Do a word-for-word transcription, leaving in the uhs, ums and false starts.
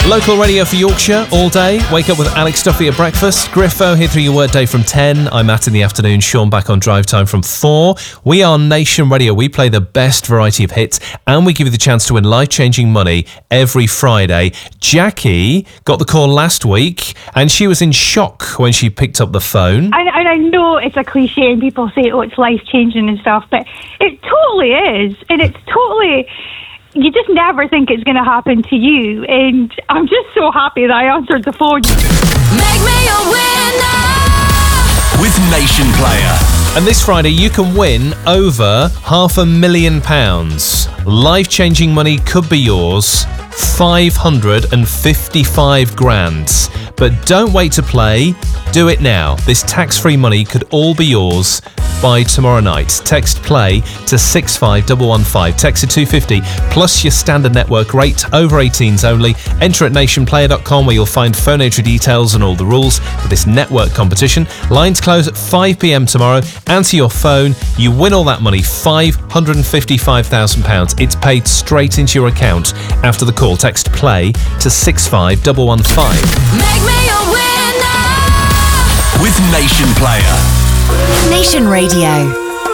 Local radio for Yorkshire all day. Wake up with Alex Duffy at breakfast. Griffo here through your workday from ten. I'm Matt in the afternoon. Sean back on drive time from four. We are Nation Radio. We play the best variety of hits and we give you the chance to win life-changing money every Friday. Jackie got the call last week and she was in shock when she picked up the phone. And, and I know it's a cliche and people say, oh, it's life-changing and stuff, but it totally is. And it's totally... You just never think it's going to happen to you, and I'm just so happy that I answered the phone. Make me a winner with Nation Player. And this Friday you can win over half a million pounds. Life-changing money could be yours. five hundred fifty-five grand. But don't wait to play. Do it now. This tax-free money could all be yours by tomorrow night. Text play to six five one one five. Text to two fifty plus your standard network rate. Over eighteens only. Enter at nation player dot com where you'll find phone entry details and all the rules for this network competition. Lines close at five p.m. tomorrow. Answer your phone. You win all that money, five hundred fifty-five thousand pounds. It's paid straight into your account after the call. Text play to six five one one five. Make me a winner with Nation Player. Nation Radio.